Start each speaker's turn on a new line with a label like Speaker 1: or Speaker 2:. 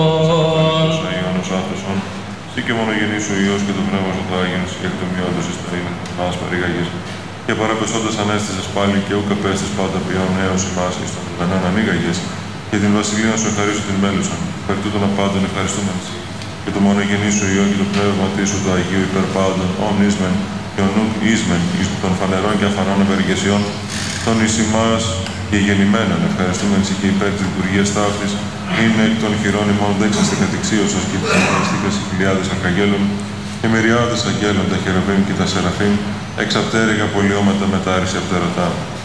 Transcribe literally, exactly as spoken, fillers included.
Speaker 1: Αγίωνος Άθωσον, Συ και μονογενής ο Υιός και το Πνεύμα σου το Άγιον, και εκ του μειόντος εις το είναι, μας παρήγαγες, και παραπεσόντας ανέστησες πάλι και ούκ απέστης πάντα ποιόν έως ημάς εις τον ουρανόν αμήγαγες, και την βασιλεία σου ευχαρίσω την μέλουσαν, υπέρ τούτων απάντων ευχαριστούμεν σοι, και το μονογενής ο Υιό και το Πνεύμα σου το Αγίου υπέρ πάντων, ον ίσμεν, και ον ουκ ίσμεν, εις των φανερών και αφανών ευεργεσιών, των εις ημάς και γεννημένων ευχαριστούμεν σοι και υπέρ της λειτουργίας ταύτης, είναι εκ των χειρών ημών δέξαστε κατηξίωσος και ευχαριστήκας οι χιλιάδες αρχαγγέλων και μυριάδες αγγέλων τα χεραβίμ και τα σεραφίμ, εξ απτέρυγα πολιώματα μετάρρηση απτερωτά.